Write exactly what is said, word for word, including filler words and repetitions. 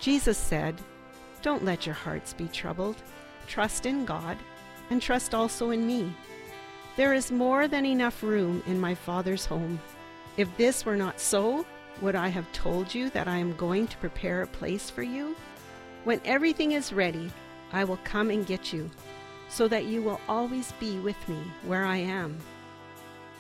Jesus said, "Don't let your hearts be troubled. Trust in God, and trust also in me. There is more than enough room in my Father's home. If this were not so, would I have told you that I am going to prepare a place for you? When everything is ready, I will come and get you, so that you will always be with me where I am."